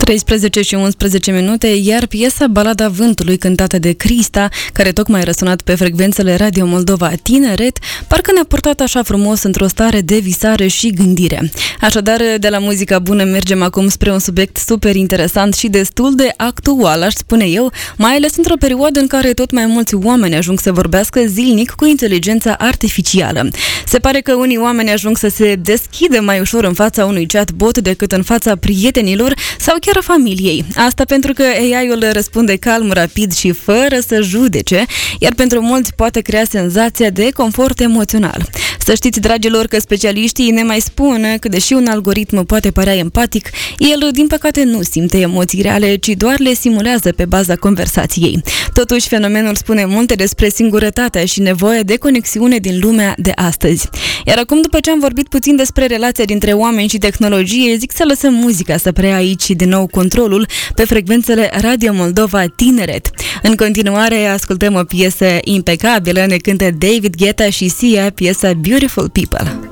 13 și 11 minute, iar piesa Balada Vântului, cântată de Crista, care tocmai a răsunat pe frecvențele Radio Moldova Tineret, parcă ne-a purtat așa frumos într-o stare de visare și gândire. Așadar, de la muzica bună mergem acum spre un subiect super interesant și destul de actual, aș spune eu, mai ales într-o perioadă în care tot mai mulți oameni ajung să vorbească zilnic cu inteligența artificială. Se pare că unii oameni ajung să se deschidă mai ușor în fața unui chatbot decât în fața prietenilor sau chiar a familiei. Asta pentru că AI-ul răspunde calm, rapid și fără să judece, iar pentru mulți poate crea senzația de confort emoțional. Să știți, dragilor, că specialiștii ne mai spun că deși un algoritm poate părea empatic, el, din păcate, nu simte emoții reale, ci doar le simulează pe baza conversației. Totuși, fenomenul spune multe despre singurătatea și nevoia de conexiune din lumea de astăzi. Iar acum, după ce am vorbit puțin despre relația dintre oameni și tehnologie, zic să lăsăm muzica să preia aici din nou controlul pe frecvențele Radio Moldova Tineret. În continuare, ascultăm o piesă impecabilă, ne cântă David Guetta și Sia, piesa Beautiful People.